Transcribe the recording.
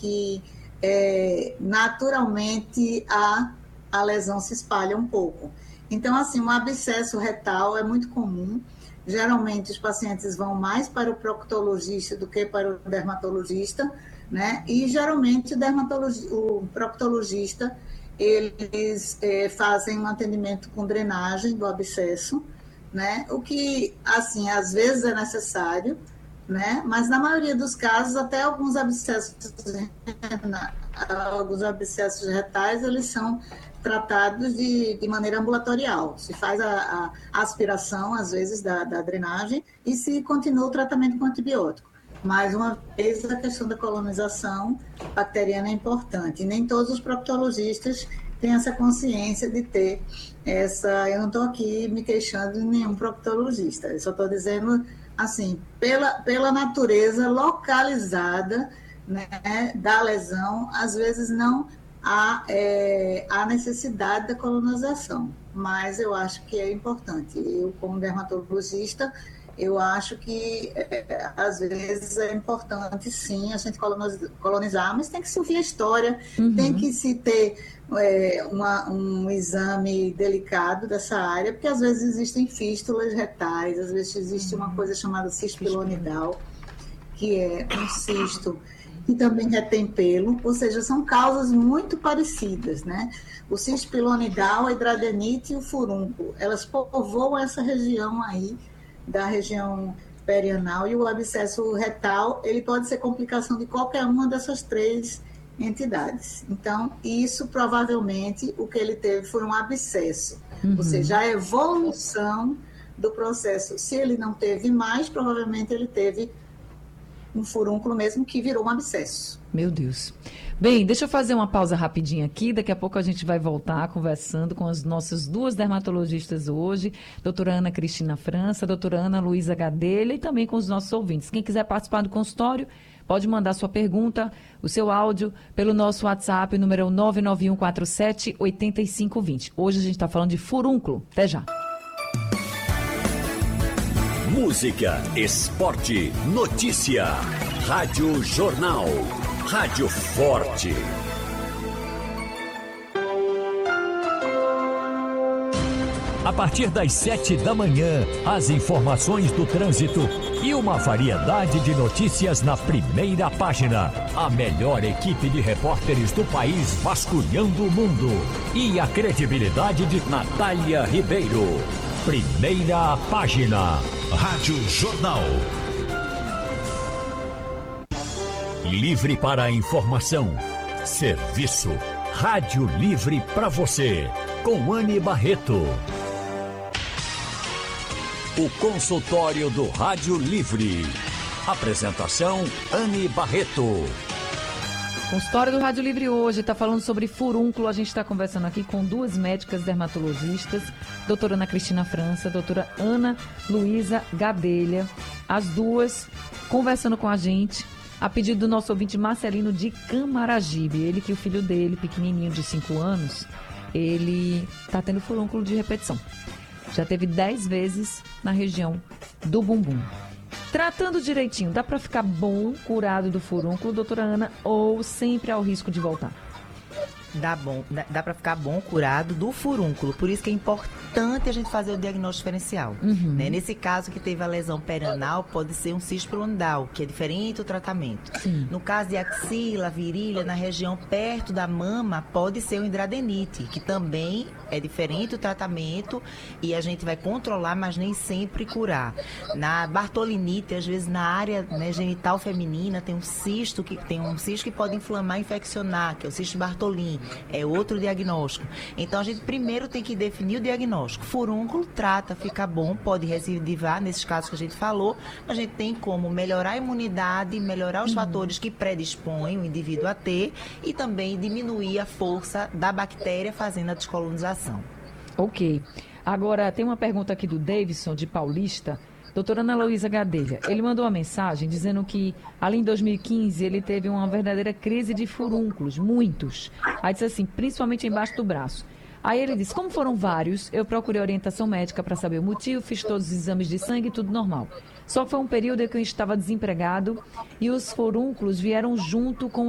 que naturalmente a lesão se espalha um pouco. Então, assim, um abscesso retal é muito comum. Geralmente, os pacientes vão mais para o proctologista do que para o dermatologista, né? E, geralmente, o proctologista, eles fazem um atendimento com drenagem do abscesso, né? O que, assim, às vezes é necessário, né? Mas, na maioria dos casos, até alguns abscessos retais, eles são tratados de maneira ambulatorial. Se faz a aspiração, às vezes, da drenagem e se continua o tratamento com antibiótico. Mais uma vez, a questão da colonização bacteriana é importante. E nem todos os proctologistas têm essa consciência de ter essa... Eu não estou aqui me queixando de nenhum proctologista, eu só estou dizendo, assim, pela natureza localizada, né, da lesão, às vezes não há necessidade da colonização, mas eu acho que é importante. Eu, como dermatologista, eu acho que às vezes é importante sim a gente colonizar, mas tem que se ouvir a história, tem que se ter um exame delicado dessa área, porque às vezes existem fístulas retais, às vezes existe uma coisa chamada cisto pilonidal, que é um cisto que também retém pelo, ou seja, são causas muito parecidas, né? O cisto pilonidal, a hidradenite e o furúnculo, elas povoam essa região aí, da região perianal, e o abscesso retal, ele pode ser complicação de qualquer uma dessas três entidades. Então, isso provavelmente, o que ele teve foi um abscesso, ou seja, a evolução do processo. Se ele não teve mais, provavelmente ele teve um furúnculo mesmo que virou um abscesso. Meu Deus. Bem, deixa eu fazer uma pausa rapidinho aqui, daqui a pouco a gente vai voltar conversando com as nossas duas dermatologistas hoje, doutora Ana Cristina França, doutora Ana Luísa Gadelha, e também com os nossos ouvintes. Quem quiser participar do consultório, pode mandar sua pergunta, o seu áudio, pelo nosso WhatsApp, o número é o 99147-8520. Hoje a gente está falando de furúnculo. Até já. Música, esporte, notícia. Rádio Jornal. Rádio Forte. A partir das 7 da manhã, as informações do trânsito e uma variedade de notícias na primeira página. A melhor equipe de repórteres do país vasculhando o mundo. E a credibilidade de Natália Ribeiro. Primeira página. Rádio Jornal. Livre para a informação. Serviço. Rádio Livre para você. Com Anne Barreto. O consultório do Rádio Livre. Apresentação Anne Barreto. Consultório do Rádio Livre hoje está falando sobre furúnculo. A gente está conversando aqui com duas médicas dermatologistas, doutora Ana Cristina França, doutora Ana Luísa Gadelha. As duas conversando com a gente a pedido do nosso ouvinte Marcelino de Camaragibe. Ele que o filho dele, pequenininho de 5 anos, ele está tendo furúnculo de repetição. Já teve 10 vezes na região do bumbum. Tratando direitinho, dá para ficar bom, curado do furúnculo, doutora Ana, ou sempre há o risco de voltar? Dá para ficar bom, curado do furúnculo. Por isso que é importante a gente fazer o diagnóstico diferencial. Né? Nesse caso que teve a lesão perianal, pode ser um cisto pilonidal, que é diferente do tratamento. Sim. No caso de axila, virilha, na região perto da mama, pode ser um hidradenite, que também é diferente do tratamento e a gente vai controlar, mas nem sempre curar. Na bartolinite, às vezes na área, né, genital feminina, tem um cisto que pode inflamar e infeccionar, que é o cisto Bartolin. É outro diagnóstico. Então, a gente primeiro tem que definir o diagnóstico. Furúnculo, trata, fica bom, pode recidivar, nesses casos que a gente falou. A gente tem como melhorar a imunidade, melhorar os fatores que predispõem o indivíduo a ter e também diminuir a força da bactéria fazendo a descolonização. Ok. Agora, tem uma pergunta aqui do Davidson, de Paulista. Doutora Ana Luísa Gadelha, ele mandou uma mensagem dizendo que, ali em 2015, ele teve uma verdadeira crise de furúnculos, muitos. Aí disse assim, principalmente embaixo do braço. Aí ele disse, como foram vários, eu procurei orientação médica para saber o motivo, fiz todos os exames de sangue, tudo normal. Só que foi um período em que eu estava desempregado e os furúnculos vieram junto com